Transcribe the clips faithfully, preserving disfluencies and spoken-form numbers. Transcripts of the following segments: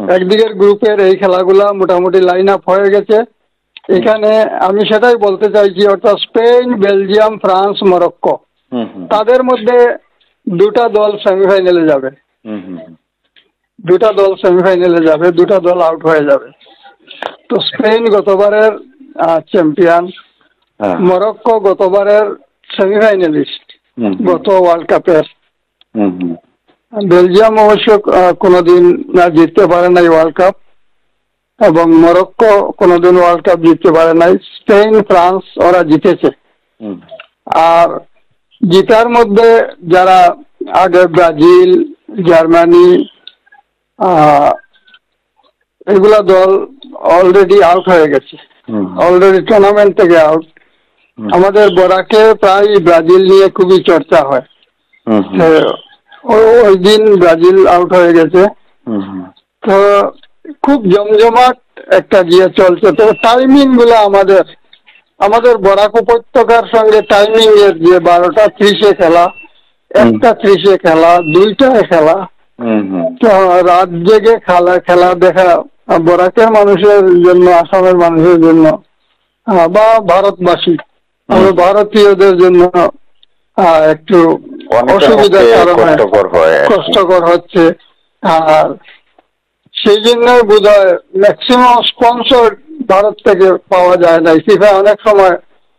একদিকের গ্রুপের এই খেলাগুলা মোটামুটি লাইন আপ হয়ে গেছে। এখানে আমি সেটাই বলতে চাইছি, অর্থাৎ স্পেন, বেলজিয়াম, ফ্রান্স, মরক্কো, তাদের মধ্যে দুটা দল সেমিফাইনালে যাবে, দুটা দল সেমিফাইনালে যাবে, দুটা দল আউট হয়ে যাবে। তো স্পেন গতবারের চ্যাম্পিয়ন, মরক্কো গতবারের সেমিফাইনালিস্ট গত ওয়ার্ল্ড কাপের, বেলজিয়াম অবশ্য কোনোদিন জিততে পারে নাই ওয়ার্ল্ড কাপ, এবং মরক্কো কোনোদিন ওয়ার্ল্ড কাপ জিততে পারে নাই। স্পেন, ফ্রান্স ওরা জিতেছে। আর জিতার মধ্যে যারা আগে ব্রাজিল, জার্মানি, এগুলা দল অলরেডি আউট হয়ে গেছে, অলরেডি টুর্নামেন্ট থেকে আউট। আমাদের বরাকে প্রায় ব্রাজিল নিয়ে খুবই চর্চা হয়, ওই দিন ব্রাজিল আউট হয়ে গেছে। তো খুব জমজমাট একটা গিয়ে চলছে। তো টাইমিং গুলো আমাদের আমাদের বরাক উপত্যকার সঙ্গে টাইমিং এর যে বারোটা ত্রিশে খেলা, একটা ত্রিশে খেলা, দুইটায় খেলা, তো রাত জেগে খেলা খেলা দেখা বরাকের মানুষের জন্য, আসামের মানুষের জন্য বা ভারতবাসী ভারতীয়দের জন্য একটু অসুবিধার কারণে কষ্টকর হচ্ছে। আর সেই জন্য বোধ হয় ম্যাক্সিমাম স্পন্সর ভারত থেকে পাওয়া যায় না। ফিফা অনেক সময়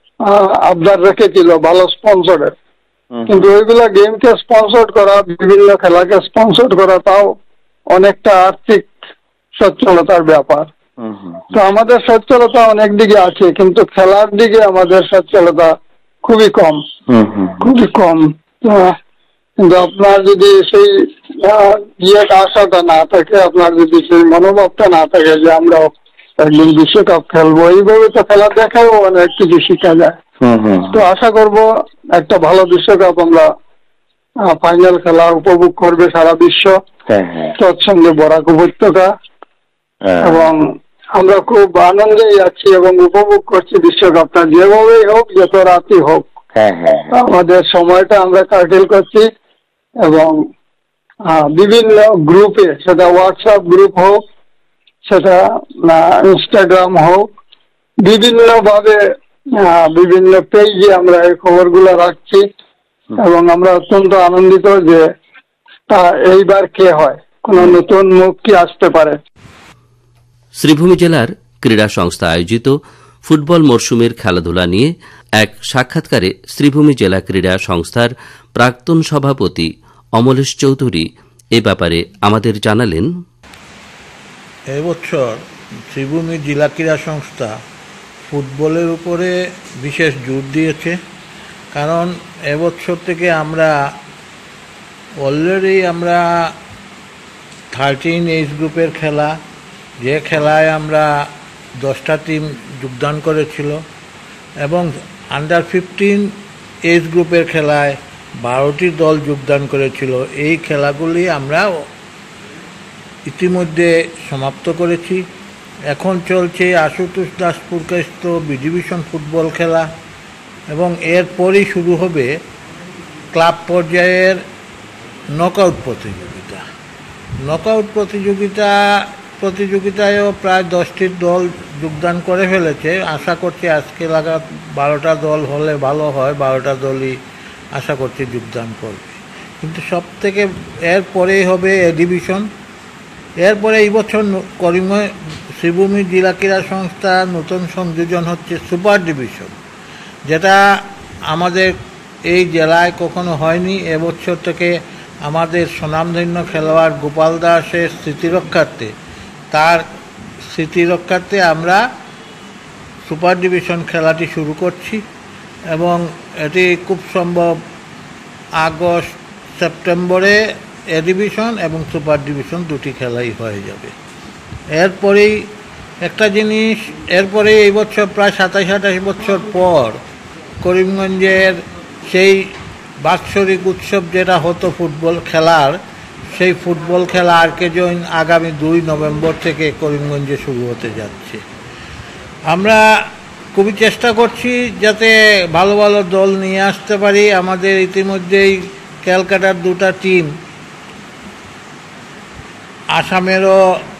আবদার রেখেছিল ভালো স্পন্সরের, কিন্তু ওইগুলা গেমকে স্পন্সর করা, বিভিন্ন খেলাকে স্পন্সর করা, তাও অনেকটা আর্থিক সচ্ছলতার ব্যাপার। তো আমাদের সচ্ছলতা অনেক দিকে আছে, কিন্তু খেলার দিকে আমাদের সচ্ছলতা খুবই কম, খুবই কম। কিন্তু আপনার যদি সেই ইয়েটা আশাটা না থাকে, আপনার যদি সেই মনোভাবটা না থাকে যে আমরা একদিন বিশ্বকাপ খেলবো, এইভাবে তো খেলা দেখাও অনেক কিছু শিখা যায়। তো আশা করব একটা ভালো বিশ্বকাপ আমরা ফাইনাল খেলা উপভোগ করবে সারা বিশ্ব, তৎসঙ্গে বরাক উপত্যকা, এবং আমরা খুব আনন্দেই আছি এবং উপভোগ করছি বিশ্বকাপটা। যেভাবেই হোক, যত রাতই হোক, আমাদের সময়টা আমরা কাটিল করছি। এবং বিভিন্ন গ্রুপে, সেটা হোয়াটসঅ্যাপ গ্রুপ হোক, সেটা ইনস্টাগ্রাম হোক, বিভিন্ন ভাবে বিভিন্ন পেজে আমরা এই খবরগুলো রাখছি, এবং আমরা অত্যন্ত আনন্দিত যে তা এইবার কে হয়, কোন নতুন মুখ কি আসতে পারে। শ্রীভূমি জেলার ক্রীড়া সংস্থা আয়োজিত ফুটবল মরশুমের খেলাধুলা নিয়ে এক সাক্ষাৎকারে শ্রীভূমি জেলা ক্রীড়া সংস্থার প্রাক্তন সভাপতি অমলেশ চৌধুরী এ ব্যাপারে আমাদের জানালেন, এবছর শ্রীভূমি জেলা ক্রীড়া সংস্থা ফুটবলের উপরে বিশেষ জোর দিয়েছে, কারণ এবছর থেকে আমরা অলরেডি আমরা থার্টিন এজ গ্রুপের খেলা, যে খেলায় আমরা দশটা টিম যোগদান করেছিল, এবং আন্ডার ফিফটিন এজ গ্রুপের খেলায় বারোটি দল যোগদান করেছিল। এই খেলাগুলি আমরা ইতিমধ্যে সমাপ্ত করেছি। এখন চলছে Ashutosh Das Purkayastha B division football খেলা, এবং এরপরই শুরু হবে ক্লাব পর্যায়ের নকআউট প্রতিযোগিতা। নকআউট প্রতিযোগিতা প্রতিযোগিতায়ও প্রায় দশটি দল যোগদান করে ফেলেছে। আশা করছি আজকে লাগা বারোটা দল হলে ভালো হয়, বারোটা দলই আশা করছি যোগদান করবে। কিন্তু সব থেকে এরপরেই হবে এ ডিভিশন। এরপরে এই বছর করিমগঞ্জ শ্রীভূমি জেলা ক্রীড়া সংস্থা নতুন সংযোজন হচ্ছে সুপার ডিভিশন, যেটা আমাদের এই জেলায় কখনো হয়নি। এবছর থেকে আমাদের স্বনামধন্য খেলোয়াড় গোপাল দাসের স্মৃতিরক্ষার্থে তার স্মৃতিরক্ষার্থে আমরা সুপার ডিভিশন খেলাটি শুরু করছি, এবং এটি খুব সম্ভব আগস্ট সেপ্টেম্বরে এ ডিভিশন এবং সুপার ডিভিশন দুটি খেলাই হয়ে যাবে। এরপরেই একটা জিনিস, এরপরে এই বছর প্রায় সাতাশ আঠাশ বছর পর করিমগঞ্জের সেই বাৎসরিক উৎসব যেটা হতো ফুটবল খেলার, সেই ফুটবল খেলা আরকে জৈন আগামী দুই নভেম্বর থেকে করিমগঞ্জে শুরু হতে যাচ্ছে। আমরা খুবই চেষ্টা করছি যাতে ভালো ভালো দল নিয়ে আসতে পারি। আমাদের ইতিমধ্যেই ক্যালকাটার দুটা টিম, আসামেরও